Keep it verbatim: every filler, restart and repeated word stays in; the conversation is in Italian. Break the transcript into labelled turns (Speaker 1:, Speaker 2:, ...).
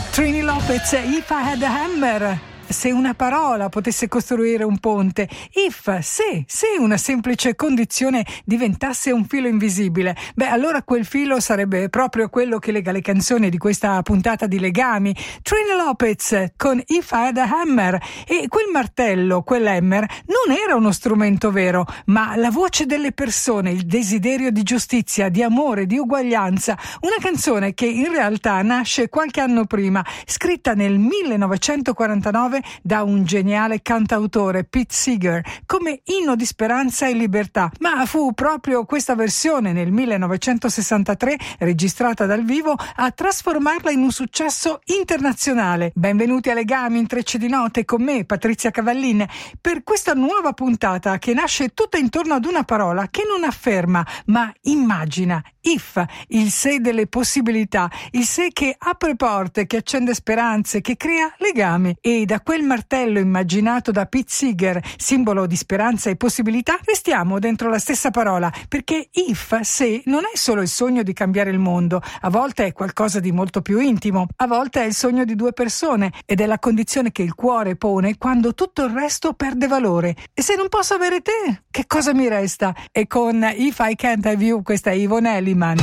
Speaker 1: Trini Lopez, If I Had a Hammer. Se una parola potesse costruire un ponte, if, se, se una semplice condizione diventasse un filo invisibile, beh allora quel filo sarebbe proprio quello che lega le canzoni di questa puntata di Legami. Trini Lopez con If I Had a Hammer, e quel martello, quell'hammer, non era uno strumento vero, ma la voce delle persone, il desiderio di giustizia, di amore, di uguaglianza, una canzone che in realtà nasce qualche anno prima, scritta nel millenovecentoquarantanove da un geniale cantautore, Pete Seeger, come inno di speranza e libertà, ma fu proprio questa versione nel millenovecentosessantatré, registrata dal vivo, a trasformarla in un successo internazionale. Benvenuti a Legami, Intrecci di Note, con me, Patrizia Cavallin, per questa nuova puntata che nasce tutta intorno ad una parola che non afferma, ma immagina. If, il se delle possibilità, il se che apre porte, che accende speranze, che crea legami. E da quel martello immaginato da Pete Seeger, simbolo di speranza e possibilità, restiamo dentro la stessa parola, perché if, se, non è solo il sogno di cambiare il mondo, a volte è qualcosa di molto più intimo, a volte è il sogno di due persone, ed è la condizione che il cuore pone quando tutto il resto perde valore. E se non posso avere te, che cosa mi resta? E con If I Can't Have You, questa è Yvonne Elliman.